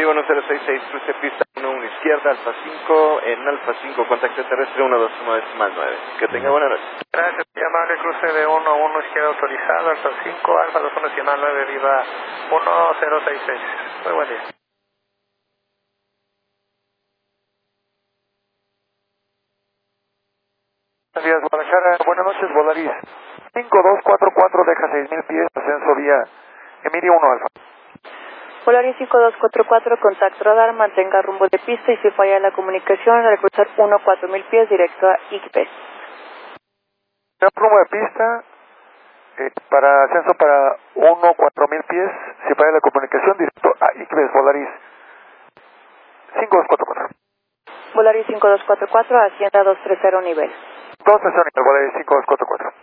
Sí, 1066, cruce pista 1 izquierda, Alfa 5, en Alfa 5, contacto terrestre 121.9. Que tenga buena noche. Gracias, llamable cruce de 1 izquierda autorizado, Alfa 5, Alfa 21.9, viva 1066. Muy buen día. Buenos días, Guadalajara. Buenas noches, Volaris. 5244 deja 6000 pies, ascenso vía Emilia 1 Alfa. Volaris 5244, contacto radar, mantenga rumbo de pista y si falla la comunicación al cruzar 4000 pies directo a Iqbes. Rumbo de pista, para ascenso para 4000 pies, si falla la comunicación directo a Iqbes, Volaris 5244. Volaris 5244, Hacienda 230 nivel. 230, Volaris 5244.